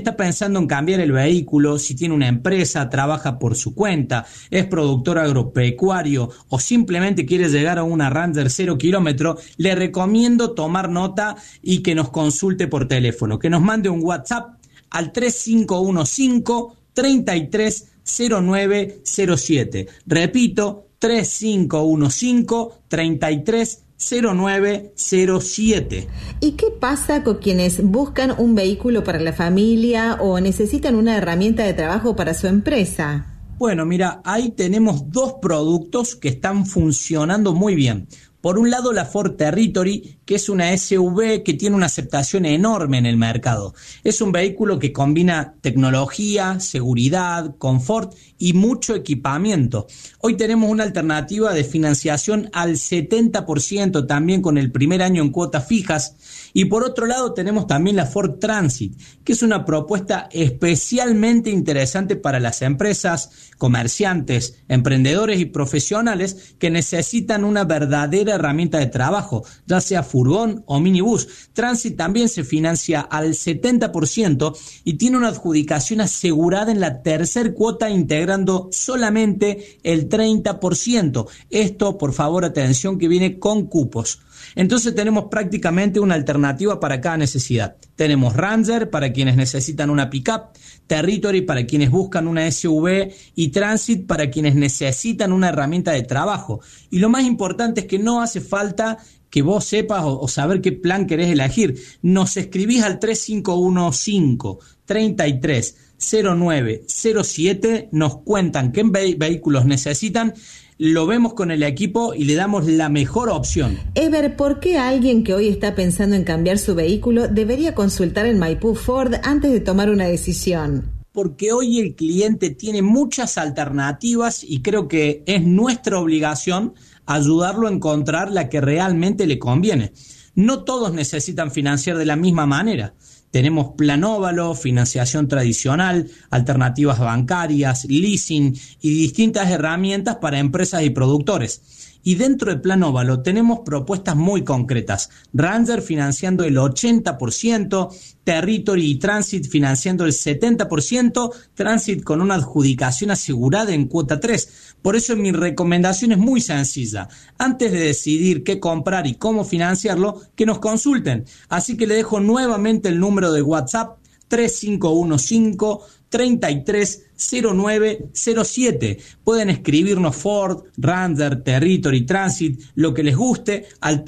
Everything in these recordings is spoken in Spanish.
está pensando en cambiar el vehículo, si tiene una empresa, trabaja por su cuenta, es productor agropecuario o simplemente quiere llegar a una Ranger 0 kilómetro, le recomiendo tomar nota y que nos consulte por teléfono, que nos mande un WhatsApp al 3515-330907. Repito, 3515-330907. ¿Y qué pasa con quienes buscan un vehículo para la familia o necesitan una herramienta de trabajo para su empresa? Bueno, mira, ahí tenemos dos productos que están funcionando muy bien. Por un lado, la Ford Territory, que es una SUV que tiene una aceptación enorme en el mercado. Es un vehículo que combina tecnología, seguridad, confort y mucho equipamiento. Hoy tenemos una alternativa de financiación al 70%, también con el primer año en cuotas fijas. Y por otro lado tenemos también la Ford Transit, que es una propuesta especialmente interesante para las empresas, comerciantes, emprendedores y profesionales que necesitan una verdadera herramienta de trabajo, ya sea furgón o minibús. Transit también se financia al 70% y tiene una adjudicación asegurada en la tercer cuota, integrando solamente el 30%. Esto, por favor, atención, que viene con cupos. Entonces tenemos prácticamente una alternativa para cada necesidad. Tenemos Ranger para quienes necesitan una pickup, Territory para quienes buscan una SUV y Transit para quienes necesitan una herramienta de trabajo. Y lo más importante es que no hace falta que vos sepas o saber qué plan querés elegir. Nos escribís al 3515-330907, nos cuentan qué vehículos necesitan, lo vemos con el equipo y le damos la mejor opción. Ever, ¿por qué alguien que hoy está pensando en cambiar su vehículo debería consultar en Maipú Ford antes de tomar una decisión? Porque hoy el cliente tiene muchas alternativas y creo que es nuestra obligación ayudarlo a encontrar la que realmente le conviene. No todos necesitan financiar de la misma manera. Tenemos plan óvalo, financiación tradicional, alternativas bancarias, leasing y distintas herramientas para empresas y productores. Y dentro del plan óvalo tenemos propuestas muy concretas. Ranger financiando el 80%, Territory y Transit financiando el 70%, Transit con una adjudicación asegurada en cuota 3. Por eso mi recomendación es muy sencilla. Antes de decidir qué comprar y cómo financiarlo, que nos consulten. Así que le dejo nuevamente el número de WhatsApp 3515-330907. Pueden escribirnos Ford, Ranger, Territory, Transit, lo que les guste, al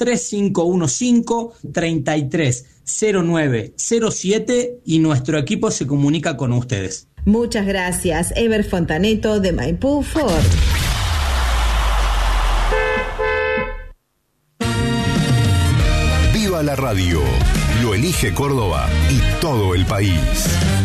3515-330907 y nuestro equipo se comunica con ustedes. Muchas gracias, Ever Fontaneto de Maipú Ford. Viva la radio, lo elige Córdoba y todo el país.